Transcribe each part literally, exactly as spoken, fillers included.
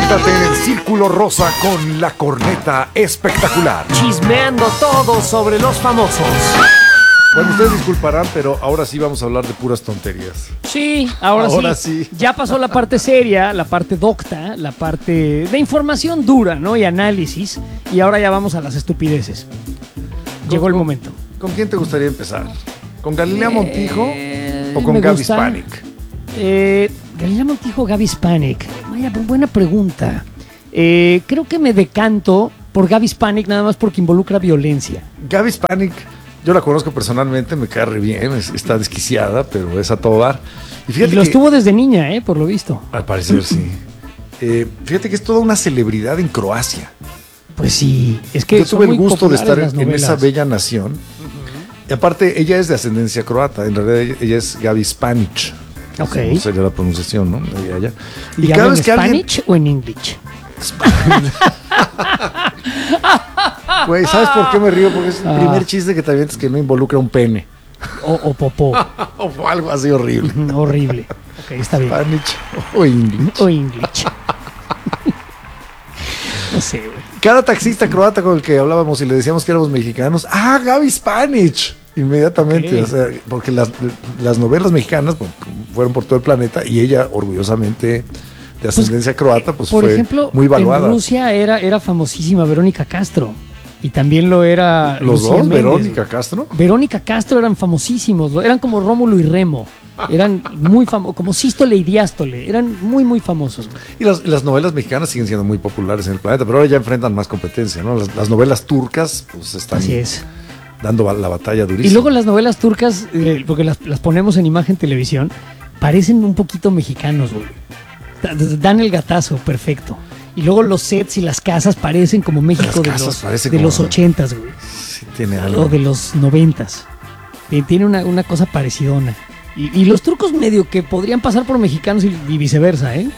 Siéntate en el círculo rosa con la corneta espectacular. Chismeando todo sobre los famosos. Bueno, ustedes disculparán, pero ahora sí vamos a hablar de puras tonterías. Sí, ahora, Ahora sí. sí. Ya pasó la parte seria, la parte docta, la parte de información dura, ¿no? Y análisis. Y ahora ya vamos a las estupideces. Llegó el momento. ¿Con quién te gustaría empezar? ¿Con Galilea Montijo Eh, o con me Gaby gusta. Spanik? Eh, Galilea Montijo, Gaby Spanik. Vaya, buena pregunta. Eh, creo que me decanto por Gaby Spanik nada más porque involucra violencia. Gaby Spanik, yo la conozco personalmente, me cae re bien, es- está desquiciada, pero es a todo dar. Y Y fíjate lo que, estuvo desde niña, ¿eh? Por lo visto. al parecer sí. Eh, fíjate que es toda una celebridad en Croacia. Pues sí, es que Yo son tuve el muy gusto de populares estar las en, en esa novelas. bella nación. Y aparte, ella es de ascendencia croata. En realidad, ella, ella es Gaby Spanic. Ok. No sería la pronunciación, ¿no? De ella. ¿Y, hablan en Spanish o en English? Güey, ¿sabes por qué me río? Porque es el Ah. primer chiste que también es que no involucra un pene. O, o popó. O algo así horrible. Mm, horrible. Ok, está bien. Spanish o English. O English. No sé, güey. Cada taxista croata con el que hablábamos y le decíamos que éramos mexicanos, ¡ah, Gaby Spanish! Inmediatamente, Ok. o sea, porque las, las novelas mexicanas pues, fueron por todo el planeta y ella, orgullosamente de ascendencia croata, pues Por fue ejemplo, muy en valuada. Rusia era, era famosísima Verónica Castro. Y también lo era Los Lucía dos, Méndez, Verónica güey. Castro. Verónica Castro eran famosísimos. Eran como Rómulo y Remo. Eran muy famosos, como Sístole y Diástole. Eran muy, muy famosos, güey. Y las, las novelas mexicanas siguen siendo muy populares en el planeta, pero ahora ya enfrentan más competencia, ¿no? Las, las novelas turcas, pues están Así es. dando ba- la batalla durísima. Y luego las novelas turcas, eh, porque las, las ponemos en imagen televisión, parecen un poquito mexicanos, güey. Da- Dan el gatazo, perfecto. Y luego los sets y las casas parecen como México Las de casas los, parecen de como- los ochentas, güey. Sí, tiene algo. O de los noventas. Eh, Tiene una, una cosa parecidona. Y, y los turcos medio que podrían pasar por mexicanos y, y viceversa, ¿eh?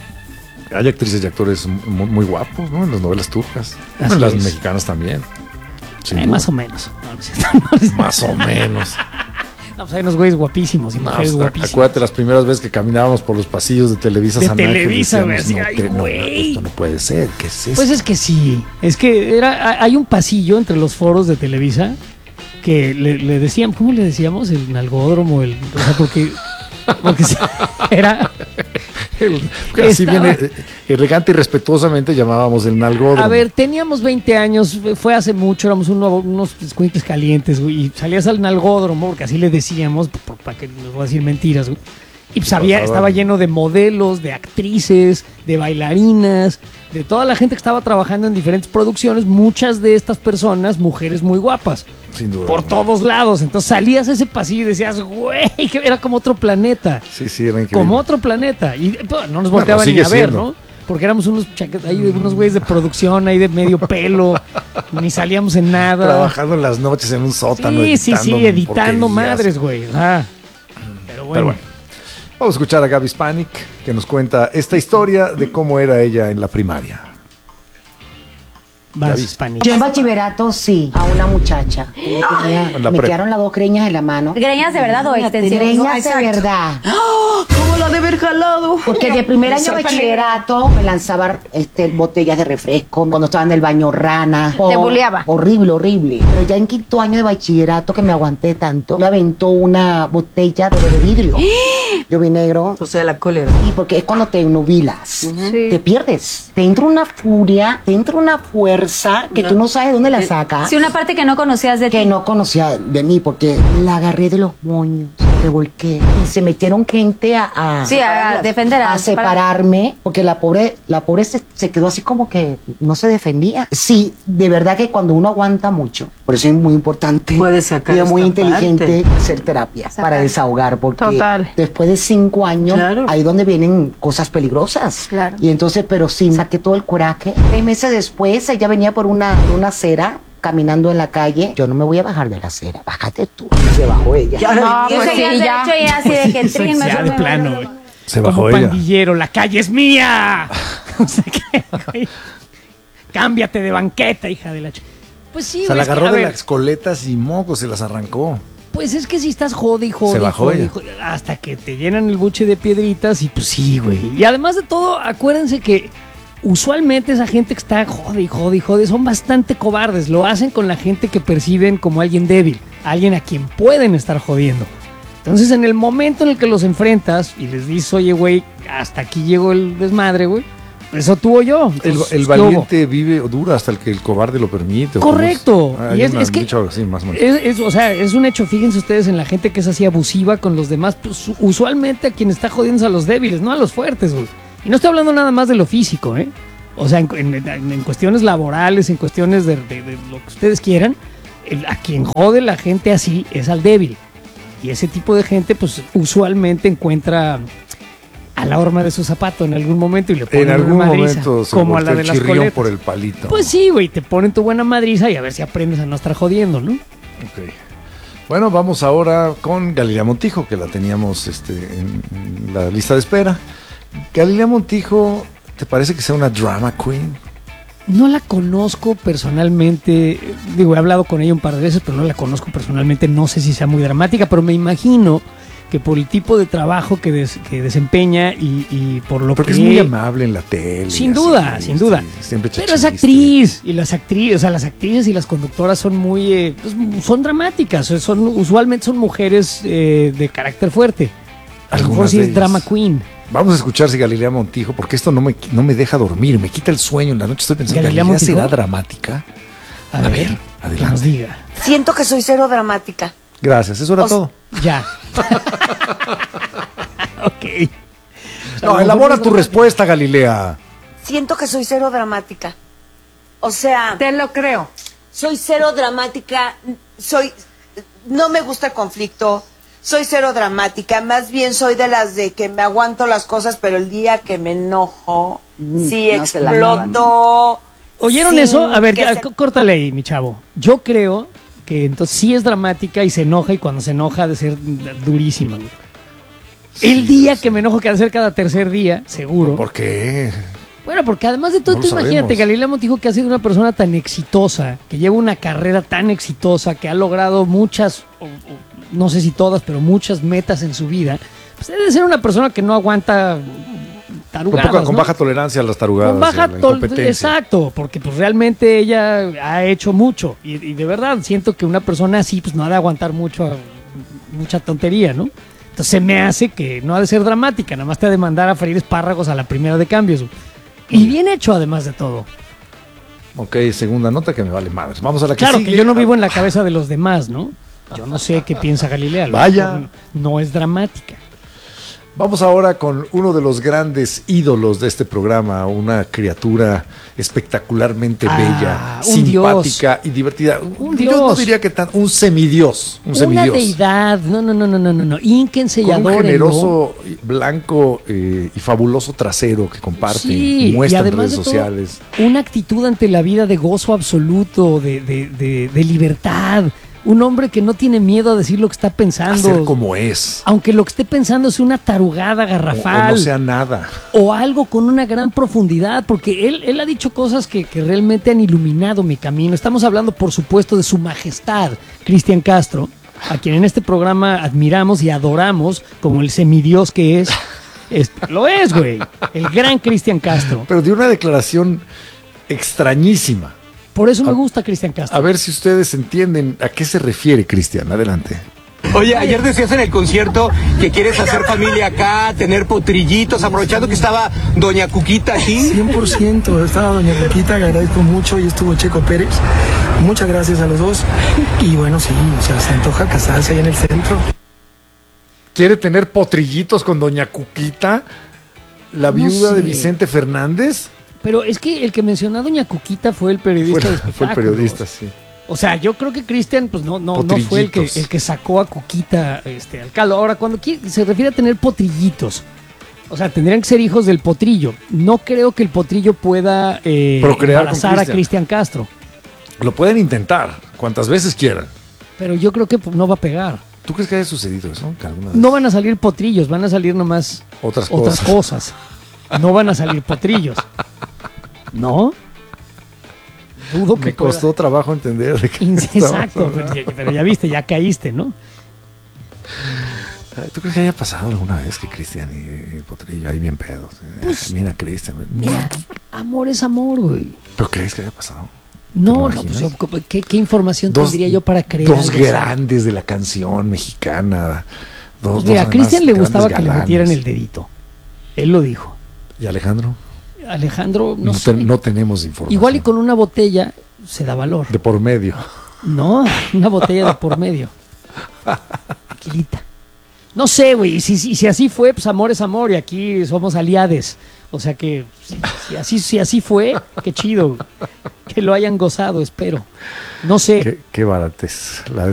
Hay actrices y actores muy, muy guapos, ¿no? En las novelas turcas. Así en las es. mexicanas también. Sin Eh, duda. más o menos. No, no es cierto, no es- Más o menos. no, pues hay unos güeyes guapísimos y No, mujeres pues, guapísimas. acuérdate las primeras veces que caminábamos por los pasillos de Televisa De San Ángel, Televisa, güey, decíamos, así, no, ay, que- no, güey. esto no puede ser, ¿qué es eso? Pues es que sí, es que era, hay un pasillo entre los foros de Televisa que le, le decían, ¿cómo le decíamos? El nalgódromo, el, o sea, porque, porque sí, era, El- así estaba- viene, eh, elegante y respetuosamente llamábamos el nalgódromo. a ver, teníamos veinte años, fue hace mucho, éramos uno- unos escuincles calientes, güey, y salías al nalgódromo, porque así le decíamos, por- para que no voy a decir mentiras, güey. Y pues había, pasaba? estaba lleno de modelos, de actrices, de bailarinas, de toda la gente que estaba trabajando en diferentes producciones, muchas de estas personas, mujeres muy guapas, Sin duda. por todos lados. Entonces salías a ese pasillo y decías, güey, que era como otro planeta, Sí, sí, era increíble. como otro planeta. Y pues, no nos volteaban sigue ni a ver, siendo. ¿no? Porque éramos unos chaquetas, ahí de unos güeyes de producción, ahí de medio pelo, ni salíamos en nada. Trabajando en las noches en un sótano. Sí, sí, sí, editando porquerías. madres, güey. Ah. Pero bueno. Pero bueno, vamos a escuchar a Gaby Spanik, que nos cuenta esta historia de cómo era ella en la primaria. Vas, Gaby. Spanish. Yo en bachillerato sí, a una muchacha. que yo tenía- En la me prepa. quedaron las dos greñas en la mano. ¿Greñas de verdad o extensiones? No, Greñas de exacto. verdad. ¿Cómo lo ha de haber jalado? Porque de primer año de bachillerato me lanzaba este, botellas de refresco, cuando estaba en el baño rana. Te buleaba. Horrible, horrible. Pero ya en quinto año de bachillerato que me aguanté tanto, me aventó una botella de, de vidrio. Yo vi negro. O sea, la cólera. Y porque es cuando te nubilas, Sí. te pierdes. Te entra una furia, te entra una fuerza que tú no sabes dónde la sacas. Sí, una parte que no conocías de Que ti. no conocía de mí porque la agarré de los moños, me revolqué y se metieron gente a, a, Sí, a defender, a a separarme porque la pobre la pobre se, se quedó así como que no se defendía. Sí, de verdad que cuando uno aguanta mucho, por eso es muy importante Puede sacar y es muy esta inteligente hacer terapia Sacar. para desahogar porque Total. después de cinco años Claro. ahí donde vienen cosas peligrosas. Claro. Y entonces, pero sí, saqué todo el coraje. Seis meses después, ella venía por una, una acera, caminando en la calle. Yo no me voy a bajar de la acera, bájate tú. Se bajó ella. Ya, No, ya, pues ya, sí, ya. ya. Hecho, ya así de que trin, me Ya sube, de me plano, sube. güey. Se Como bajó ella. pandillero, la calle es mía. No sé qué, güey. Cámbiate de banqueta, hija de la... ch- Pues sí, Se güey, la es que, agarró a de ver, las coletas y mocos, se las arrancó. Pues es que si estás jode y jode, Se y bajó jode, y ella. jode, hasta que te llenan el buche de piedritas y pues sí, güey. Y además de todo, acuérdense que usualmente esa gente que está jode y jode y jode son bastante cobardes. Lo hacen con la gente que perciben como alguien débil, alguien a quien pueden estar jodiendo. Entonces, en el momento en el que los enfrentas y les dices, oye, güey, hasta aquí llegó el desmadre, güey, eso tuvo yo. Entonces, El, el valiente vive o dura hasta el que el cobarde lo permite. Correcto. Es, y es, es que así, más o menos. es, es, o sea, es un hecho, fíjense ustedes en la gente que es así abusiva con los demás, pues, usualmente a quien está jodiendo es a los débiles, no a los fuertes, güey. Y no estoy hablando nada más de lo físico, ¿eh? O sea, en, en, en cuestiones laborales, en cuestiones de, de, de lo que ustedes quieran, el, a quien jode la gente así es al débil. Y ese tipo de gente, pues, usualmente encuentra a la horma de su zapato en algún momento y le ponen En algún una madriza, momento se como a la voltea de el las chirrión coletas. por el palito. Pues sí, güey, te ponen tu buena madriza y a ver si aprendes a no estar jodiendo, ¿no? Ok. Bueno, vamos ahora con Galilea Montijo, que la teníamos este, en, en la lista de espera. Galilea Montijo, ¿te parece que sea una drama queen? No la conozco personalmente, digo, he hablado con ella un par de veces, pero no la conozco personalmente, no sé si sea muy dramática, pero me imagino que por el tipo de trabajo que, des, que desempeña y, y por lo Porque que... es muy amable en la tele. Sin así, duda, sí, sin duda. sí, siempre echa Pero es chistes. actriz, y las actrices, o sea, las actrices y las conductoras son muy, eh, pues, son dramáticas, son, usualmente son mujeres eh, de carácter fuerte. A lo mejor Algunas sí de es ellas. drama queen. Vamos a escuchar si Galilea Montijo, porque esto no me, no me deja dormir, me quita el sueño en la noche. Estoy pensando, ¿Galilea ¿Galilea Montijo? será dramática? A, A ver, ver, que adelante. nos diga. Siento que soy cero dramática. Gracias, eso era O s- todo. Ya. Ok. No, elabora tu respuesta, Galilea. Siento que soy cero dramática. O sea, Te lo creo. soy cero dramática. Soy. No me gusta el conflicto. Soy cero dramática. Más bien soy de las de que me aguanto las cosas, pero el día que me enojo, sí no se la exploto. ¿Oyeron sin eso? A ver, que ya, se- c- córtale ahí, mi chavo. Yo creo que entonces sí es dramática y se enoja, y cuando se enoja ha de ser durísima, güey. El día que me enojo, que ha de ser cada tercer día, seguro. ¿Por qué? Bueno, porque además de todo, No tú lo imagínate, sabemos. Galilea Montijo, que ha sido una persona tan exitosa, que lleva una carrera tan exitosa, que ha logrado muchas, o- o no sé si todas, pero muchas metas en su vida, pues debe de ser una persona que no aguanta Con, tarugadas, poca- con ¿no? baja tolerancia a las tarugadas. Con y a baja la tol- incompetencia. exacto, porque pues realmente ella ha hecho mucho y, y de verdad siento que una persona así pues no ha de aguantar mucho, mucha tontería, ¿no? Entonces se me hace que no ha de ser dramática, nada más te ha de mandar a freír espárragos a la primera de cambios. Y bien hecho además de todo. Ok, segunda nota que me vale madres. Vamos a la que Claro sigue. que yo no vivo en la cabeza de los demás, ¿no? Yo no sé qué piensa Galilea. a lo Vaya. mejor no es dramática. Vamos ahora con uno de los grandes ídolos de este programa, una criatura espectacularmente Ah, bella, un simpática y divertida. Un Yo no dios. diría que tan, un semidios, un Una semidios. deidad, no, no, no, no, no, no, no. Ínquense y Con un adórenlo. generoso, blanco eh, y fabuloso trasero que comparte Sí, y muestra y en además redes de todo, sociales. una actitud ante la vida de gozo absoluto, de, de, de, de libertad. Un hombre que no tiene miedo a decir lo que está pensando. Hacer como es. Aunque lo que esté pensando sea una tarugada O, o garrafal. no sea nada. O algo con una gran profundidad, porque él, él ha dicho cosas que, que realmente han iluminado mi camino. Estamos hablando, por supuesto, de su majestad, Cristian Castro, a quien en este programa admiramos y adoramos como el semidios que es. Es- lo es, güey. El gran Cristian Castro. Pero de una declaración extrañísima. Por eso me gusta Cristian Castro. A ver si ustedes entienden a qué se refiere, Cristian. Adelante. Oye, ayer decías en el concierto que quieres hacer familia acá, tener potrillitos, aprovechando que estaba Doña Cuquita aquí. cien por ciento, estaba Doña Cuquita, le agradezco mucho, y estuvo Checo Pérez. Muchas gracias a los dos. Y bueno, sí, o sea, se antoja casarse ahí en el centro. ¿Quiere tener potrillitos con Doña Cuquita? ¿La No viuda sé. de Vicente Fernández? Pero es que el que mencionó a Doña Cuquita fue el periodista Fue, de fue el espectáculos. periodista, sí. O sea, yo creo que Cristian, pues no, no, no fue el que, Potrillitos. el que sacó a Cuquita este, al caldo. Ahora, cuando quiere- se refiere a tener potrillitos, o sea, tendrían que ser hijos del potrillo. No creo que el potrillo pueda eh, Procrear con embarazar a Cristian. Cristian Castro. Lo pueden intentar cuantas veces quieran. Pero yo creo que pues, no va a pegar. ¿Tú crees que haya sucedido eso? Que alguna vez? No van a salir potrillos, van a salir nomás Otras otras cosas. cosas. No van a salir potrillos. ¿No? Dudo que Me costó trabajo entender de qué pueda- estamos Exacto, hablando. pero ya, pero ya viste, ya caíste, ¿no? ¿Tú crees que haya pasado alguna vez que Cristian y, y Potrillo ahí bien pedos? Pues Mira, Cristian. Mira. Amor es amor, güey. ¿Pero crees que haya pasado? No, ¿Te no, pues, imaginas? yo- ¿qué, qué información Dos- tendría yo para creer? Dos algo así? grandes de la canción mexicana. Dos, Pues mira, a dos Cristian le además gustaba que grandes le galanes. metieran el dedito. Él lo dijo. ¿Y Alejandro? Alejandro, no, No, sé. te- no tenemos información. Igual y con una botella se da valor. De por medio. No, una botella de por medio. Tranquilita. No sé, güey. Si, si, si así fue, pues amor es amor y aquí somos aliades. O sea que si, si así, si así fue, qué chido. Que lo hayan gozado, espero. No sé. Qué, qué barates. La